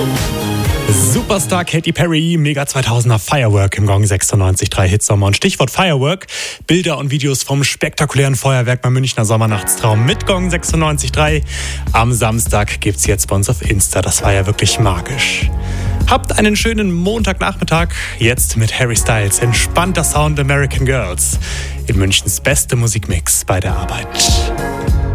Superstar Katy Perry, Mega 2000er Firework im Gong 96.3 Hitsommer. Und Stichwort Firework, Bilder und Videos vom spektakulären Feuerwerk beim Münchner Sommernachtstraum mit Gong 96.3. Am Samstag gibt's jetzt bei uns auf Insta. Das war ja wirklich magisch. Habt einen schönen Montagnachmittag. Jetzt mit Harry Styles. Entspannter Sound American Girls. In Münchens beste Musikmix bei der Arbeit.